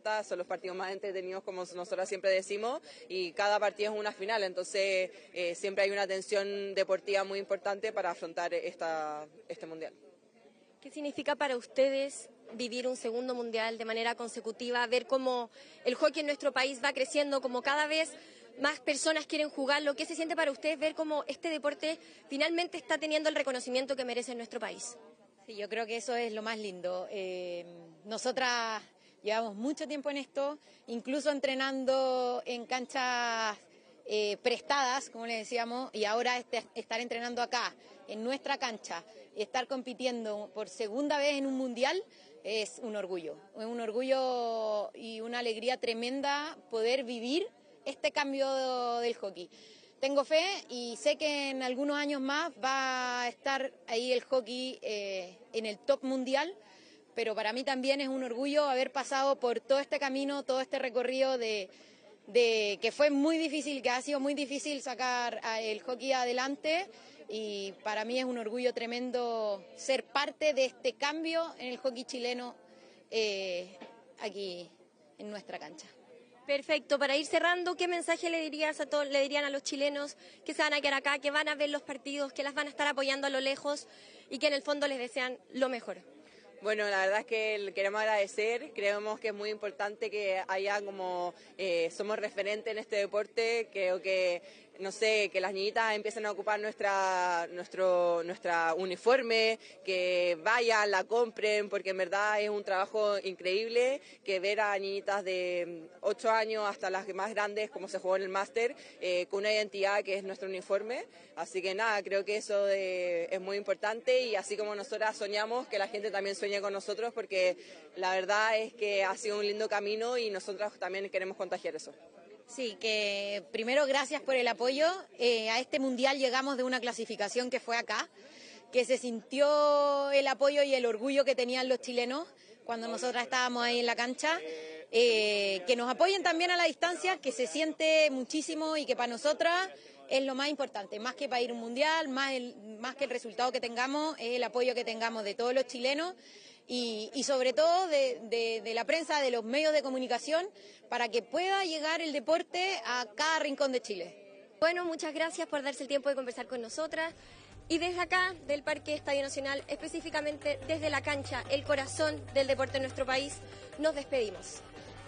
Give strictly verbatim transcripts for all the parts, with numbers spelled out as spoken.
encanta, son los partidos más entretenidos, como nosotros siempre decimos, y cada partido es una final, entonces eh, siempre hay una tensión deportiva muy importante para afrontar esta, este mundial. ¿Qué significa para ustedes vivir un segundo mundial de manera consecutiva, ver cómo el hockey en nuestro país va creciendo, como cada vez más personas quieren jugarlo? ¿Qué se siente para ustedes ver cómo este deporte finalmente está teniendo el reconocimiento que merece en nuestro país? Sí, yo creo que eso es lo más lindo. Eh, nosotras llevamos mucho tiempo en esto, incluso entrenando en canchas eh, prestadas, como les decíamos, y ahora este, estar entrenando acá, en nuestra cancha, y estar compitiendo por segunda vez en un mundial, es un orgullo. Es un orgullo y una alegría tremenda poder vivir este cambio del hockey. Tengo fe y sé que en algunos años más va a estar ahí el hockey eh, en el top mundial, pero para mí también es un orgullo haber pasado por todo este camino, todo este recorrido de, de que fue muy difícil, que ha sido muy difícil sacar el hockey adelante, y para mí es un orgullo tremendo ser parte de este cambio en el hockey chileno eh, aquí en nuestra cancha. Perfecto, para ir cerrando, ¿qué mensaje le dirías a todos, le dirían a los chilenos que se van a quedar acá, que van a ver los partidos, que las van a estar apoyando a lo lejos y que en el fondo les desean lo mejor? Bueno, la verdad es que queremos agradecer, creemos que es muy importante que haya como, eh, somos referentes en este deporte, creo que, no sé, que las niñitas empiecen a ocupar nuestra, nuestro, nuestra uniforme, que vayan, la compren, porque en verdad es un trabajo increíble, que ver a niñitas de ocho años hasta las más grandes, como se jugó en el máster, eh, con una identidad que es nuestro uniforme, así que nada, creo que eso de, es muy importante, y así como nosotras soñamos, que la gente también sueñe con nosotros, porque la verdad es que ha sido un lindo camino y nosotros también queremos contagiar eso. Sí, que primero gracias por el apoyo. Eh, a este mundial llegamos de una clasificación que fue acá, que se sintió el apoyo y el orgullo que tenían los chilenos cuando nosotras estábamos ahí en la cancha. Eh, que nos apoyen también a la distancia, que se siente muchísimo y que para nosotras es lo más importante, más que para ir a un mundial, más, el, más que el resultado que tengamos, es el apoyo que tengamos de todos los chilenos y, y sobre todo de, de, de la prensa, de los medios de comunicación, para que pueda llegar el deporte a cada rincón de Chile. Bueno, muchas gracias por darse el tiempo de conversar con nosotras. Y desde acá, del Parque Estadio Nacional, específicamente desde la cancha, el corazón del deporte en nuestro país, nos despedimos.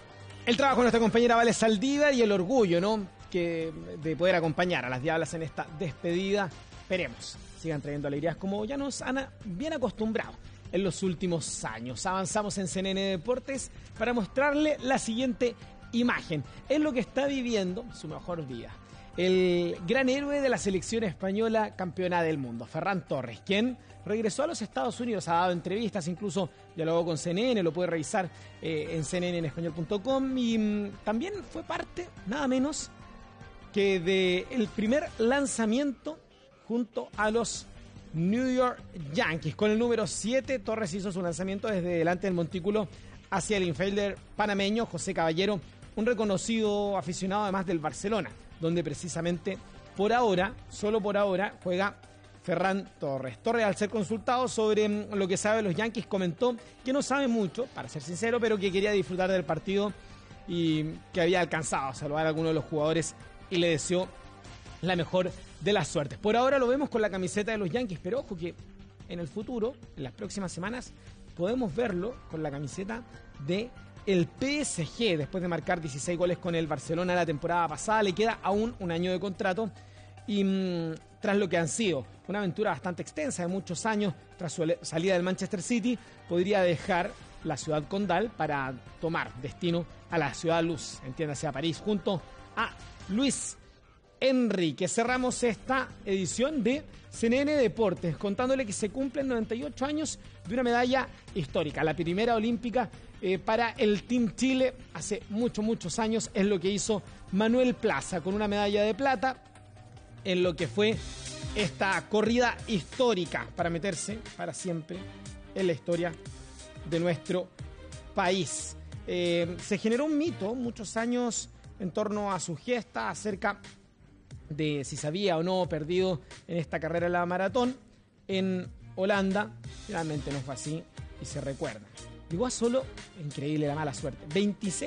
El trabajo de nuestra compañera Vale Saldívar y el orgullo, ¿no?, que de poder acompañar a las Diablas en esta despedida. Esperemos sigan trayendo alegrías como ya nos han bien acostumbrado en los últimos años. Avanzamos en C N N Deportes para mostrarle la siguiente imagen. Es lo que está viviendo su mejor día el gran héroe de la selección española campeona del mundo, Ferran Torres, quien regresó a los Estados Unidos, ha dado entrevistas, incluso dialogó con C N N, lo puede revisar eh, en c n n en español punto com, y mmm, también fue parte, nada menos, que del primer lanzamiento junto a los New York Yankees. Con el número siete, Torres hizo su lanzamiento desde delante del montículo hacia el infielder panameño José Caballero, un reconocido aficionado además del Barcelona, donde precisamente por ahora, solo por ahora, juega Ferran Torres. Torres, al ser consultado sobre lo que sabe de los Yankees, comentó que no sabe mucho, para ser sincero, pero que quería disfrutar del partido y que había alcanzado a salvar a alguno de los jugadores y le deseó la mejor de las suertes. Por ahora lo vemos con la camiseta de los Yankees, pero ojo que en el futuro, en las próximas semanas, podemos verlo con la camiseta de el P S G, después de marcar dieciséis goles con el Barcelona la temporada pasada. Le queda aún un año de contrato y mmm, tras lo que han sido una aventura bastante extensa de muchos años, tras su salida del Manchester City, podría dejar la ciudad condal para tomar destino a la ciudad luz, entiéndase a París, junto a Luis Enrique. Cerramos esta edición de C N N Deportes contándole que se cumplen noventa y ocho años de una medalla histórica, la primera olímpica eh, para el Team Chile hace muchos, muchos años. Es lo que hizo Manuel Plaza con una medalla de plata en lo que fue esta corrida histórica para meterse para siempre en la historia de nuestro país. Eh, se generó un mito muchos años en torno a su gesta acerca de si se había o no perdido en esta carrera de la maratón en Holanda. Realmente no fue así y se recuerda. Llegó a solo, increíble la mala suerte, veintiséis